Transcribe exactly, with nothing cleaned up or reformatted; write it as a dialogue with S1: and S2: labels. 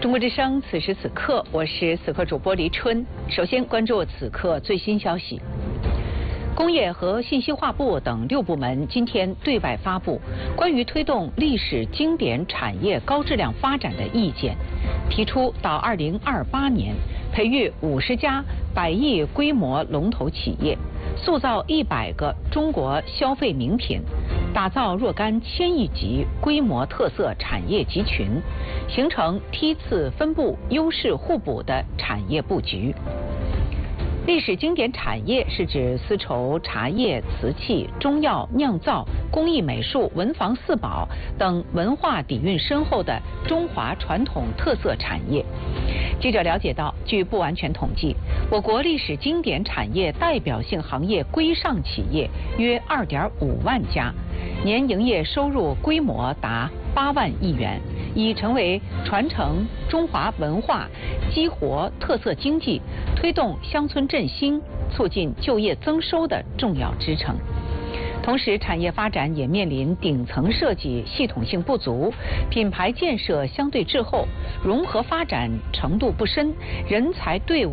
S1: 中国之声，此时此刻，我是此刻主播黎春。首先关注此刻最新消息。工业和信息化部等六部门今天对外发布关于推动历史经典产业高质量发展的意见，提出到二零二八年培育五十家百亿规模龙头企业，塑造一百个中国消费名品，打造若干千亿级规模特色产业集群，形成梯次分布、优势互补的产业布局。历史经典产业是指丝绸、茶叶、瓷器、中药、酿造、工艺美术、文房四宝等文化底蕴深厚的中华传统特色产业。记者了解到，据不完全统计，我国历史经典产业代表性行业规上企业约二点五万家，年营业收入规模达八万亿元，已成为传承中华文化、激活特色经济、推动乡村振兴、促进就业增收的重要支撑。同时，产业发展也面临顶层设计系统性不足、品牌建设相对滞后、融合发展程度不深、人才队伍